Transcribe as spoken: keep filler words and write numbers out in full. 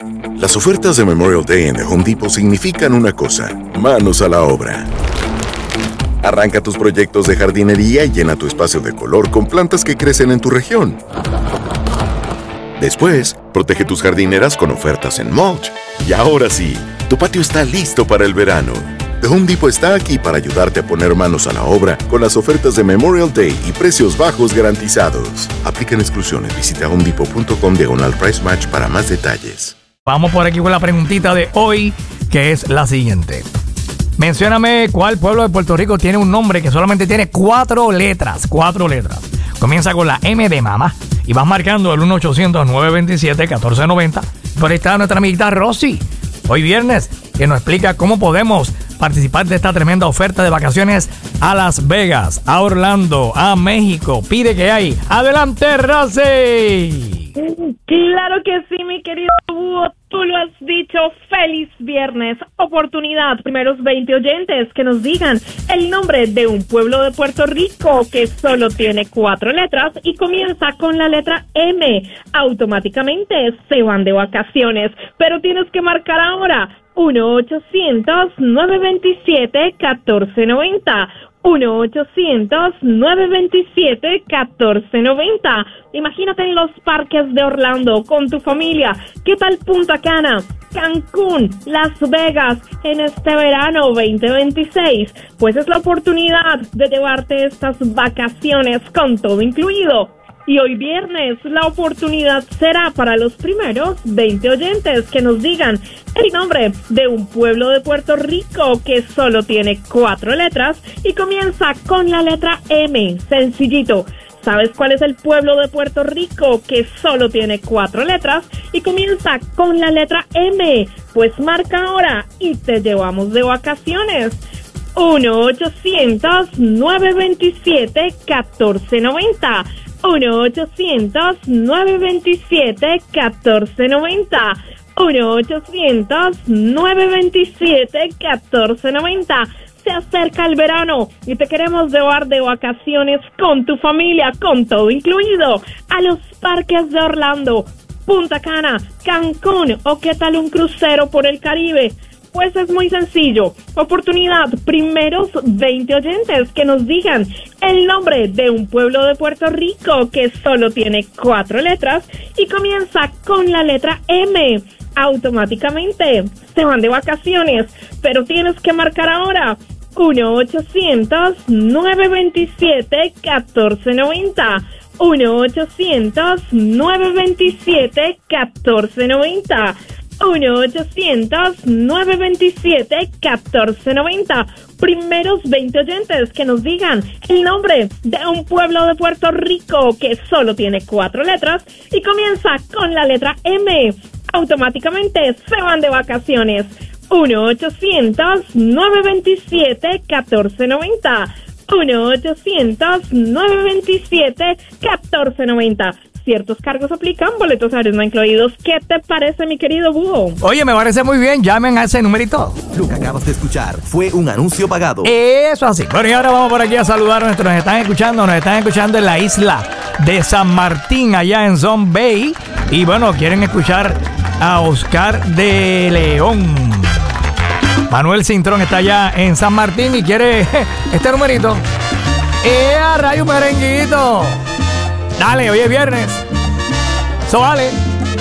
Las ofertas de Memorial Day en The Home Depot significan una cosa: manos a la obra. Arranca tus proyectos de jardinería y llena tu espacio de color con plantas que crecen en tu región. Después, protege tus jardineras con ofertas en mulch. Y ahora sí, tu patio está listo para el verano. The Home Depot está aquí para ayudarte a poner manos a la obra con las ofertas de Memorial Day y precios bajos garantizados. Aplican exclusiones. Visita homedepot.com diagonal price match para más detalles. Vamos por aquí con la preguntita de hoy, que es la siguiente. Mencióname cuál pueblo de Puerto Rico tiene un nombre que solamente tiene cuatro letras. Cuatro letras. Comienza con la M de mamá y vas marcando el uno ochocientos, nueve dos siete, uno cuatro nueve cero. Por ahí está nuestra amiguita Rosy, hoy viernes, que nos explica cómo podemos participar de esta tremenda oferta de vacaciones a Las Vegas, a Orlando, a México. Pide que hay. ¡Adelante, Rosy! Claro que sí, mi querido Búho, tú lo has dicho. Feliz viernes. Oportunidad, primeros veinte oyentes que nos digan el nombre de un pueblo de Puerto Rico que solo tiene cuatro letras y comienza con la letra M. Automáticamente se van de vacaciones, pero tienes que marcar ahora uno ochocientos, nueve dos siete, uno cuatro nueve cero. uno ochocientos, nueve dos siete, uno cuatro nueve cero. Imagínate en los parques de Orlando con tu familia. ¿Qué tal Punta Cana, Cancún, Las Vegas en este verano veinte veintiséis? Pues es la oportunidad de llevarte estas vacaciones con todo incluido. Y hoy viernes la oportunidad será para los primeros veinte oyentes que nos digan el nombre de un pueblo de Puerto Rico que solo tiene cuatro letras y comienza con la letra M. Sencillito. ¿Sabes cuál es el pueblo de Puerto Rico que solo tiene cuatro letras y comienza con la letra M? Pues marca ahora y te llevamos de vacaciones. uno ochocientos, nueve dos siete, uno cuatro nueve cero. uno ochocientos, nueve dos siete, uno cuatro nueve cero. uno ochocientos, nueve dos siete, uno cuatro nueve cero. Se acerca el verano y te queremos llevar de vacaciones con tu familia, con todo incluido, a los parques de Orlando, Punta Cana, Cancún o qué tal un crucero por el Caribe. Pues es muy sencillo. Oportunidad, primeros veinte oyentes que nos digan el nombre de un pueblo de Puerto Rico que solo tiene cuatro letras y comienza con la letra M. Automáticamente se van de vacaciones, pero tienes que marcar ahora uno ochocientos, nueve dos siete, uno cuatro nueve cero. uno ochocientos, nueve dos siete, uno cuatro nueve cero. uno ochocientos, nueve dos siete, uno cuatro nueve cero. Primeros veinte oyentes que nos digan el nombre de un pueblo de Puerto Rico que solo tiene cuatro letras y comienza con la letra M. Automáticamente se van de vacaciones. uno ochocientos, nueve dos siete, uno cuatro nueve cero. uno ochocientos, nueve dos siete, uno cuatro nueve cero. Ciertos cargos aplican, boletos aéreos no incluidos. ¿Qué te parece, mi querido Búho? Oye, me parece muy bien. Llamen a ese numerito. Lo que acabas de escuchar fue un anuncio pagado. Eso así. Bueno, y ahora vamos por aquí a saludar a nuestros. Nos están escuchando, nos están escuchando en la isla de San Martín, allá en Zone Bay. Y bueno, quieren escuchar a Oscar de León. Manuel Cintrón está allá en San Martín y quiere este numerito. ¡Eh, a rayo merenguito! Dale, hoy es viernes. Eso vale.